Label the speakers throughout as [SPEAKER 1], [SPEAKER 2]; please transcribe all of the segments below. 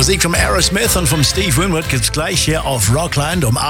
[SPEAKER 1] Musik von Aerosmith und von Steve Winwood gibt's gleich hier auf Rockland um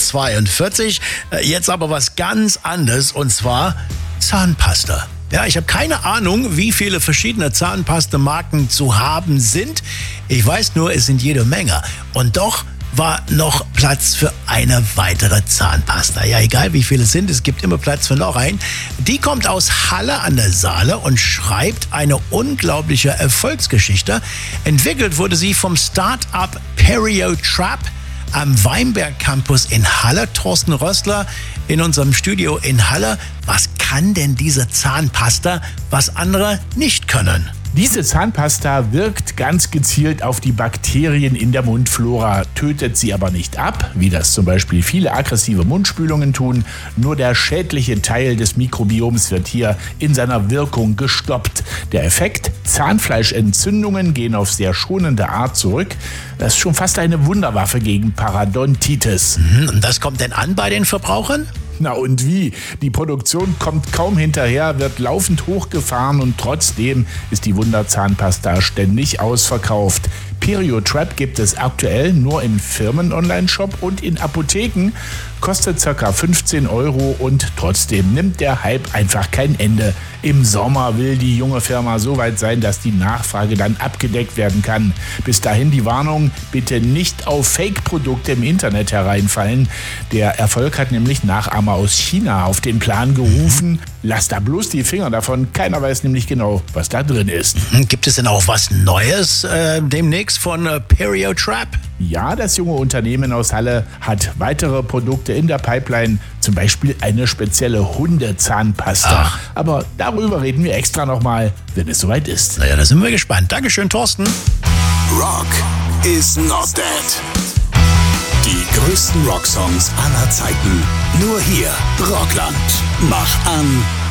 [SPEAKER 1] 8.42 Uhr. Jetzt aber was ganz anderes, und zwar Zahnpasta. Ja, ich habe keine Ahnung, wie viele verschiedene Zahnpastamarken zu haben sind. Ich weiß nur, es sind jede Menge. Und doch war noch Platz für eine weitere Zahnpasta. Ja, egal wie viele es sind, es gibt immer Platz für noch einen. Die kommt aus Halle an der Saale und schreibt eine unglaubliche Erfolgsgeschichte. Entwickelt wurde sie vom Start-up PerioTrap am Weinberg Campus in Halle. Thorsten Rössler in unserem Studio in Halle. Was kann denn diese Zahnpasta, was andere nicht können?
[SPEAKER 2] Diese Zahnpasta wirkt ganz gezielt auf die Bakterien in der Mundflora, tötet sie aber nicht ab, wie das zum Beispiel viele aggressive Mundspülungen tun. Nur der schädliche Teil des Mikrobioms wird hier in seiner Wirkung gestoppt. Der Effekt: Zahnfleischentzündungen gehen auf sehr schonende Art zurück. Das ist schon fast eine Wunderwaffe gegen Parodontitis.
[SPEAKER 1] Und das kommt denn an bei den Verbrauchern?
[SPEAKER 2] Na und wie? Die Produktion kommt kaum hinterher, wird laufend hochgefahren und trotzdem ist die Wunderzahnpasta ständig ausverkauft. PerioTrap gibt es aktuell nur im Firmen-Online-Shop und in Apotheken, kostet ca. 15 € und trotzdem nimmt der Hype einfach kein Ende. Im Sommer will die junge Firma so weit sein, dass die Nachfrage dann abgedeckt werden kann. Bis dahin die Warnung: bitte nicht auf Fake-Produkte im Internet hereinfallen. Der Erfolg hat nämlich Nachahmer aus China auf den Plan gerufen. Lass da bloß die Finger davon, keiner weiß nämlich genau, was da drin ist.
[SPEAKER 1] Gibt es denn auch was Neues demnächst von PerioTrap?
[SPEAKER 2] Ja, das junge Unternehmen aus Halle hat weitere Produkte in der Pipeline, zum Beispiel eine spezielle Hundezahnpasta.
[SPEAKER 1] Ach.
[SPEAKER 2] Aber darüber reden wir extra nochmal, wenn es soweit ist.
[SPEAKER 1] Naja, da sind wir gespannt. Dankeschön, Thorsten.
[SPEAKER 3] Rock is not dead. Die größten Rocksongs aller Zeiten. Nur hier, Rockland. Mach an,